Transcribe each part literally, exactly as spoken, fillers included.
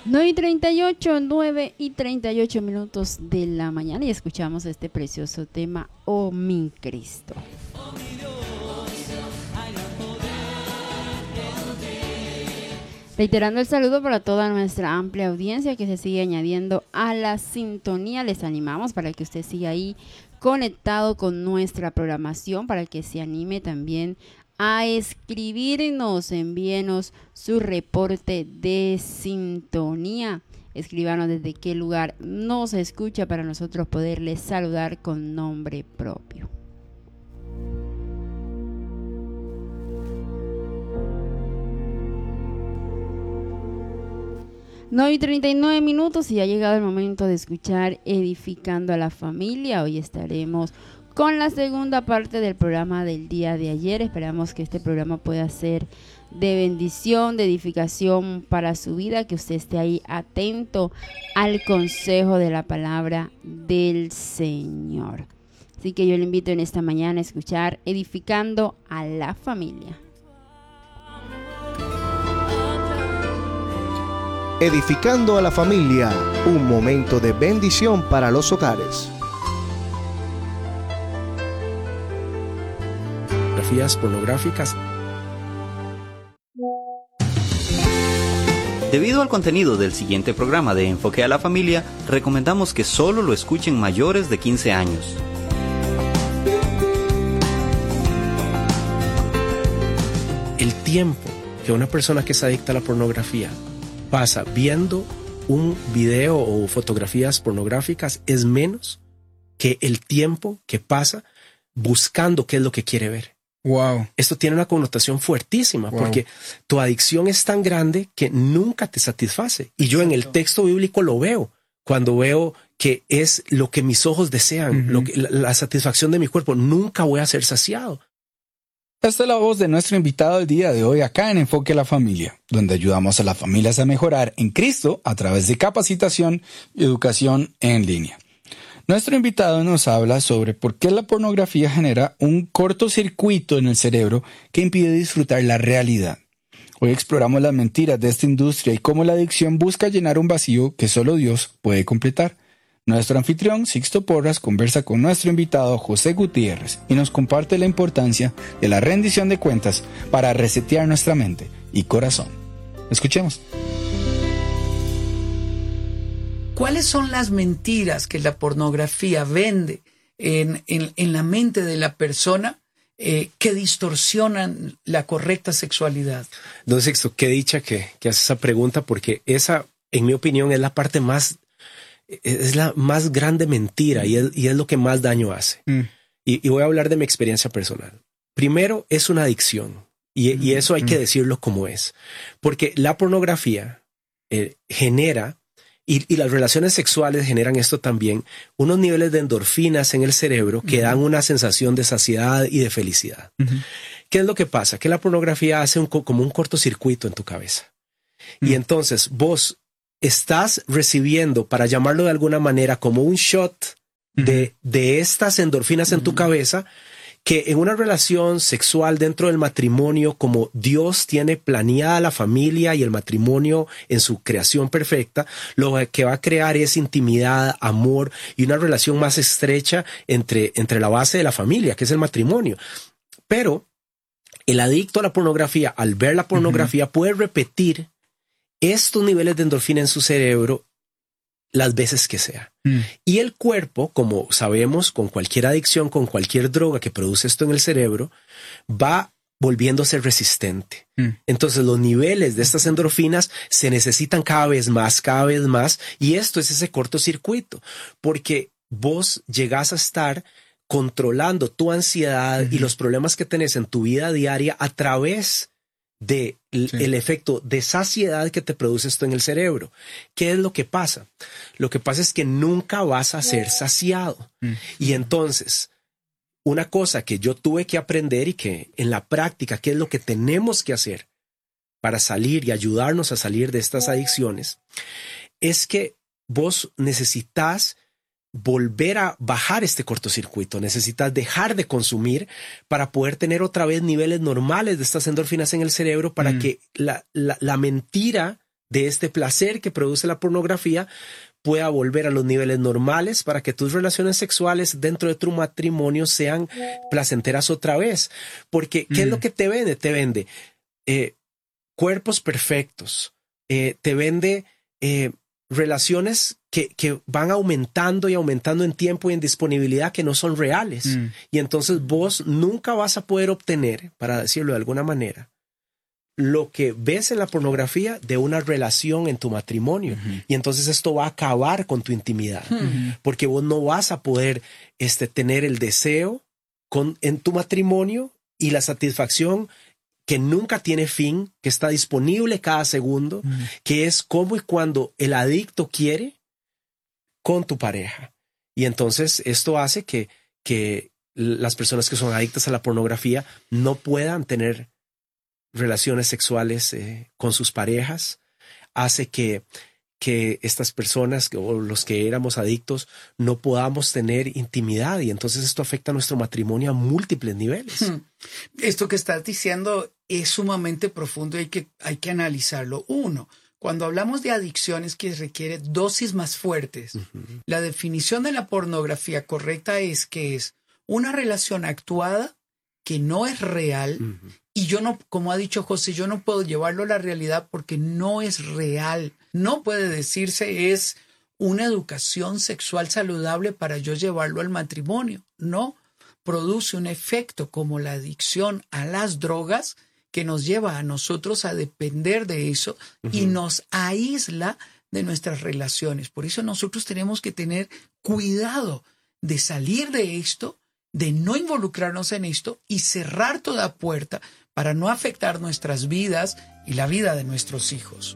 nueve y treinta y ocho, nueve y treinta y ocho minutos de la mañana y escuchamos este precioso tema, Oh mi Cristo. Reiterando el saludo para toda nuestra amplia audiencia que se sigue añadiendo a la sintonía. Les animamos para que usted siga ahí conectado con nuestra programación, para que se anime también a escribirnos, envíenos su reporte de sintonía. Escríbanos desde qué lugar nos escucha para nosotros poderles saludar con nombre propio. nueve y treinta y nueve minutos y ha llegado el momento de escuchar Edificando a la Familia. Hoy estaremos con la segunda parte del programa del día de ayer. Esperamos que este programa pueda ser de bendición, de edificación para su vida, que usted esté ahí atento al consejo de la palabra del Señor. Así que yo le invito en esta mañana a escuchar Edificando a la Familia. Edificando a la Familia, un momento de bendición para los hogares. Fotografías pornográficas. Debido al contenido del siguiente programa de Enfoque a la Familia, recomendamos que solo lo escuchen mayores de quince años. El tiempo que una persona que es adicta a la pornografía pasa viendo un video o fotografías pornográficas es menos que el tiempo que pasa buscando qué es lo que quiere ver. Wow. Esto tiene una connotación fuertísima, wow, porque tu adicción es tan grande que nunca te satisface. Y yo en el texto bíblico lo veo, cuando veo que es lo que mis ojos desean, uh-huh, lo que, la, la satisfacción de mi cuerpo. Nunca voy a ser saciado. Esta es la voz de nuestro invitado del día de hoy acá en Enfoque a la Familia, donde ayudamos a las familias a mejorar en Cristo a través de capacitación y educación en línea. Nuestro invitado nos habla sobre por qué la pornografía genera un cortocircuito en el cerebro que impide disfrutar la realidad. Hoy exploramos las mentiras de esta industria y cómo la adicción busca llenar un vacío que solo Dios puede completar. Nuestro anfitrión, Sixto Porras, conversa con nuestro invitado José Gutiérrez y nos comparte la importancia de la rendición de cuentas para resetear nuestra mente y corazón. Escuchemos. ¿Cuáles son las mentiras que la pornografía vende en, en, en la mente de la persona eh, que distorsionan la correcta sexualidad? Don Sixto, qué dicha que, que hace esa pregunta, porque esa, en mi opinión, es la parte más, es la más grande mentira y es, y es lo que más daño hace. Mm. Y, y voy a hablar de mi experiencia personal. Primero, es una adicción y, mm. y eso hay mm. que decirlo como es, porque la pornografía eh, genera Y, y las relaciones sexuales generan esto también, unos niveles de endorfinas en el cerebro que uh-huh. dan una sensación de saciedad y de felicidad. Uh-huh. ¿Qué es lo que pasa? Que la pornografía hace un, como un cortocircuito en tu cabeza. Uh-huh. Y entonces vos estás recibiendo, para llamarlo de alguna manera, como un shot uh-huh. de, de estas endorfinas uh-huh. en tu cabeza, que en una relación sexual dentro del matrimonio, como Dios tiene planeada la familia y el matrimonio en su creación perfecta, lo que va a crear es intimidad, amor y una relación más estrecha entre, entre la base de la familia, que es el matrimonio. Pero el adicto a la pornografía, al ver la pornografía, uh-huh. puede repetir estos niveles de endorfina en su cerebro las veces que sea. Mm. Y el cuerpo, como sabemos, con cualquier adicción, con cualquier droga que produce esto en el cerebro, va volviéndose resistente. Mm. Entonces los niveles de estas endorfinas se necesitan cada vez más, cada vez más, y esto es ese cortocircuito, porque vos llegás a estar controlando tu ansiedad mm-hmm. y los problemas que tenés en tu vida diaria a través de sí. el efecto de saciedad que te produce esto en el cerebro. ¿Qué es lo que pasa? Lo que pasa es que nunca vas a ser saciado. Mm. Y entonces, una cosa que yo tuve que aprender y que en la práctica, ¿qué es lo que tenemos que hacer para salir y ayudarnos a salir de estas adicciones? Es que vos necesitas volver a bajar este cortocircuito, necesitas dejar de consumir para poder tener otra vez niveles normales de estas endorfinas en el cerebro para mm. que la, la, la mentira de este placer que produce la pornografía pueda volver a los niveles normales para que tus relaciones sexuales dentro de tu matrimonio sean placenteras otra vez. Porque, ¿qué mm. es lo que te vende? Te vende eh, cuerpos perfectos, eh, te vende eh, relaciones que, que van aumentando y aumentando en tiempo y en disponibilidad que no son reales. Mm. Y entonces vos nunca vas a poder obtener, para decirlo de alguna manera, lo que ves en la pornografía de una relación en tu matrimonio. Uh-huh. Y entonces esto va a acabar con tu intimidad. Uh-huh. Porque vos no vas a poder este, tener el deseo con, en tu matrimonio y la satisfacción que nunca tiene fin, que está disponible cada segundo, uh-huh. que es como y cuando el adicto quiere con tu pareja. Y entonces esto hace que, que las personas que son adictas a la pornografía no puedan tener relaciones sexuales eh, con sus parejas, hace que, que estas personas o los que éramos adictos no podamos tener intimidad, y entonces esto afecta a nuestro matrimonio a múltiples niveles. Esto que estás diciendo es sumamente profundo y hay que, hay que analizarlo. Uno, cuando hablamos de adicciones que requiere dosis más fuertes, uh-huh. la definición de la pornografía correcta es que es una relación actuada que no es real. Uh-huh. Y yo no, como ha dicho José, yo no puedo llevarlo a la realidad porque no es real. No puede decirse es una educación sexual saludable para yo llevarlo al matrimonio. No, produce un efecto como la adicción a las drogas que nos lleva a nosotros a depender de eso uh-huh. y nos aísla de nuestras relaciones. Por eso nosotros tenemos que tener cuidado de salir de esto, de no involucrarnos en esto y cerrar toda puerta para no afectar nuestras vidas y la vida de nuestros hijos.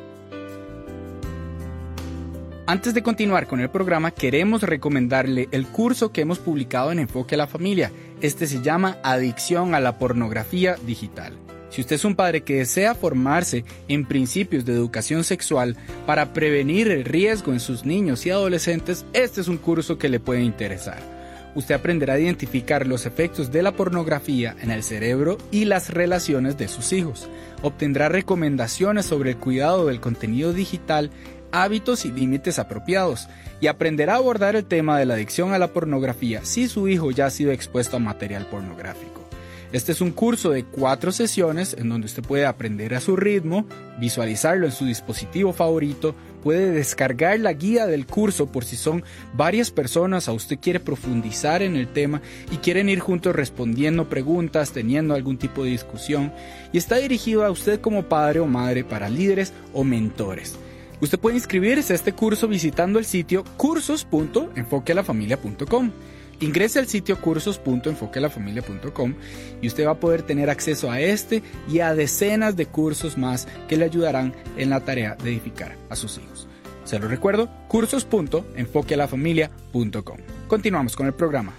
Antes de continuar con el programa, queremos recomendarle el curso que hemos publicado en Enfoque a la Familia. Este se llama Adicción a la Pornografía Digital. Si usted es un padre que desea formarse en principios de educación sexual para prevenir el riesgo en sus niños y adolescentes, este es un curso que le puede interesar. Usted aprenderá a identificar los efectos de la pornografía en el cerebro y las relaciones de sus hijos. Obtendrá recomendaciones sobre el cuidado del contenido digital, hábitos y límites apropiados, y aprenderá a abordar el tema de la adicción a la pornografía si su hijo ya ha sido expuesto a material pornográfico. Este es un curso de cuatro sesiones en donde usted puede aprender a su ritmo, visualizarlo en su dispositivo favorito, puede descargar la guía del curso por si son varias personas o usted quiere profundizar en el tema y quieren ir juntos respondiendo preguntas, teniendo algún tipo de discusión, y está dirigido a usted como padre o madre para líderes o mentores. Usted puede inscribirse a este curso visitando el sitio cursos punto enfoque a la familia punto com. Ingrese al sitio cursos punto enfoque a la familia punto com y usted va a poder tener acceso a este y a decenas de cursos más que le ayudarán en la tarea de edificar a sus hijos. Se lo recuerdo, cursos punto enfoque a la familia punto com. Continuamos con el programa.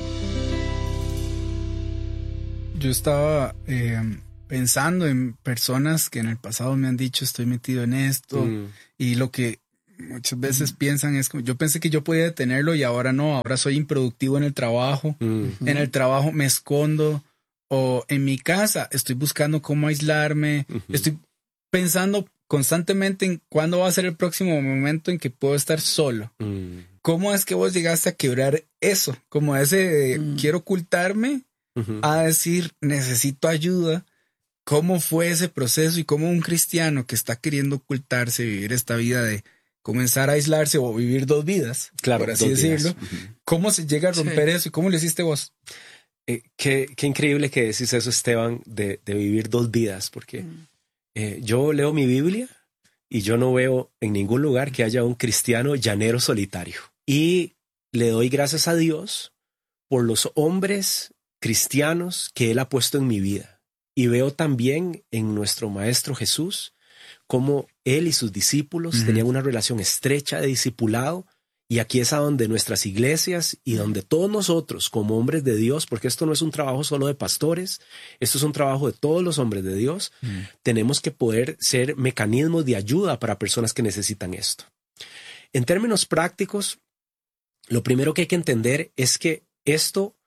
Yo estaba eh, pensando en personas que en el pasado me han dicho estoy metido en esto mm. y lo que muchas veces mm. piensan es como yo pensé que yo podía detenerlo y ahora no, ahora soy improductivo en el trabajo, mm. en el trabajo me escondo o en mi casa estoy buscando cómo aislarme, mm-hmm. estoy pensando constantemente en cuándo va a ser el próximo momento en que puedo estar solo. Mm. ¿Cómo es que vos llegaste a quebrar eso? Como ese mm. quiero ocultarme mm-hmm. a decir necesito ayuda. ¿Cómo fue ese proceso y cómo un cristiano que está queriendo ocultarse, vivir esta vida de comenzar a aislarse o vivir dos vidas, claro, por así decirlo, uh-huh. cómo se llega a romper sí. eso y cómo lo hiciste vos? Eh, qué, qué increíble que decís eso, Esteban, de, de vivir dos vidas, porque mm. eh, yo leo mi Biblia y yo no veo en ningún lugar que haya un cristiano llanero solitario. Y le doy gracias a Dios por los hombres cristianos que Él ha puesto en mi vida. Y veo también en nuestro Maestro Jesús cómo Él y sus discípulos uh-huh. tenían una relación estrecha de discipulado. Y aquí es a donde nuestras iglesias y donde todos nosotros como hombres de Dios, porque esto no es un trabajo solo de pastores, esto es un trabajo de todos los hombres de Dios, uh-huh. tenemos que poder ser mecanismos de ayuda para personas que necesitan esto. En términos prácticos, lo primero que hay que entender es que esto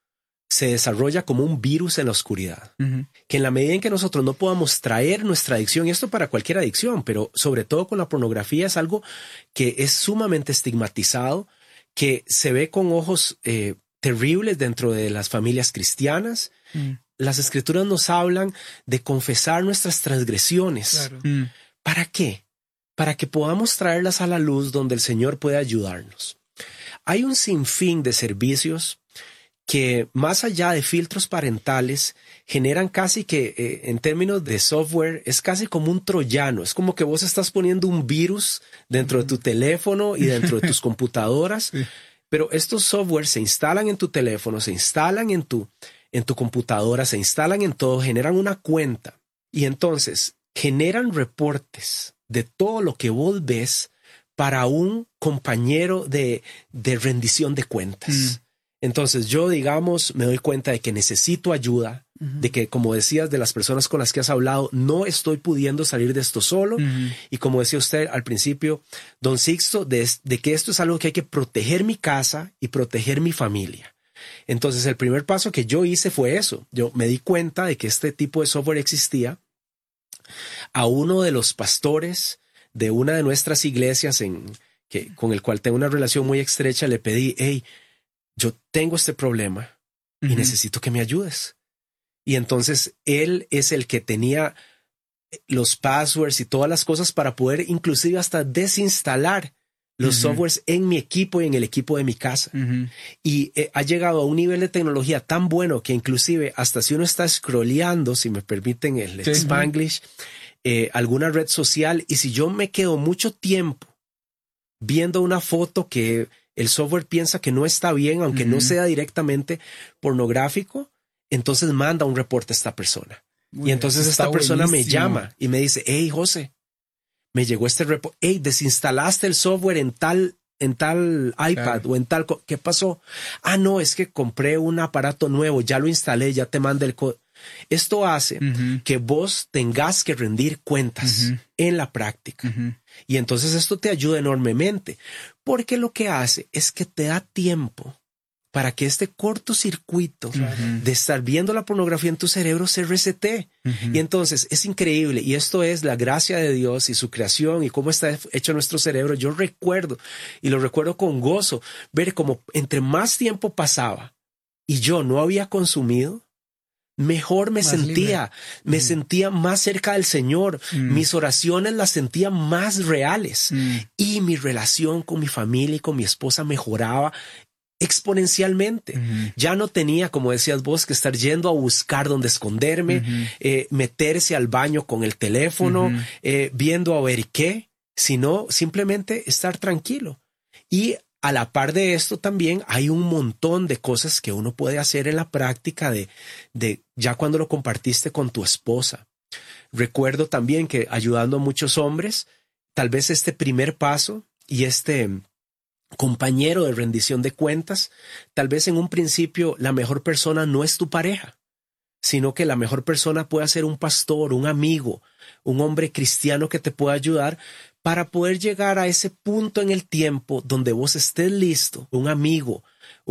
se desarrolla como un virus en la oscuridad. Ujú. Que en la medida en que nosotros no podamos traer nuestra adicción, y esto para cualquier adicción, pero sobre todo con la pornografía, es algo que es sumamente estigmatizado, que se ve con ojos eh, terribles dentro de las familias cristianas. Mm. Las escrituras nos hablan de confesar nuestras transgresiones. Claro. Mm. ¿Para qué? Para que podamos traerlas a la luz donde el Señor puede ayudarnos. Hay un sinfín de servicios que, más allá de filtros parentales, generan casi que, eh, en términos de software, es casi como un troyano. Es como que vos estás poniendo un virus dentro de tu teléfono y dentro de tus computadoras. Sí. Pero estos softwares se instalan en tu teléfono, se instalan en tu, en tu computadora, se instalan en todo, generan una cuenta y entonces generan reportes de todo lo que vos ves para un compañero de, de rendición de cuentas. Mm. Entonces yo, digamos, me doy cuenta de que necesito ayuda, uh-huh. de que, como decías, de las personas con las que has hablado, no estoy pudiendo salir de esto solo. Uh-huh. Y como decía usted al principio, don Sixto, de, de que esto es algo que hay que proteger mi casa y proteger mi familia. Entonces el primer paso que yo hice fue eso. Yo me di cuenta de que este tipo de software existía. A uno de los pastores de una de nuestras iglesias en, que, con el cual tengo una relación muy estrecha, le pedí, hey, yo tengo este problema y uh-huh. necesito que me ayudes. Y entonces él es el que tenía los passwords y todas las cosas para poder inclusive hasta desinstalar los uh-huh. softwares en mi equipo y en el equipo de mi casa. Uh-huh. Y eh, ha llegado a un nivel de tecnología tan bueno que inclusive hasta si uno está scrolleando, si me permiten el sí. Spanglish, eh, alguna red social, y si yo me quedo mucho tiempo viendo una foto que el software piensa que no está bien, aunque uh-huh. no sea directamente pornográfico, entonces manda un reporte a esta persona. Muy y entonces bien, esta persona buenísimo. Me llama y me dice, hey, José, me llegó este reporte, hey, desinstalaste el software en tal, en tal iPad claro. o en tal, ¿qué pasó? Ah, no, es que compré un aparato nuevo, ya lo instalé, ya te mandé el código. Esto hace uh-huh. que vos tengas que rendir cuentas uh-huh. en la práctica. Uh-huh. Y entonces esto te ayuda enormemente, porque lo que hace es que te da tiempo para que este cortocircuito uh-huh. de estar viendo la pornografía en tu cerebro se resete. Uh-huh. Y entonces es increíble, y esto es la gracia de Dios y su creación y cómo está hecho nuestro cerebro. Yo recuerdo, y lo recuerdo con gozo, ver cómo entre más tiempo pasaba y yo no había consumido, mejor me más sentía, libre. me mm. sentía más cerca del Señor, mm. mis oraciones las sentía más reales mm. y mi relación con mi familia y con mi esposa mejoraba exponencialmente. Uh-huh. Ya no tenía, como decías vos, que estar yendo a buscar dónde esconderme, uh-huh. eh, meterse al baño con el teléfono, uh-huh. eh, viendo a ver qué, sino simplemente estar tranquilo. Y a la par de esto también hay un montón de cosas que uno puede hacer en la práctica de, de ya cuando lo compartiste con tu esposa. Recuerdo también que ayudando a muchos hombres, tal vez este primer paso y este compañero de rendición de cuentas, tal vez en un principio la mejor persona no es tu pareja, sino que la mejor persona puede ser un pastor, un amigo, un hombre cristiano que te pueda ayudar para poder llegar a ese punto en el tiempo donde vos estés listo, un amigo,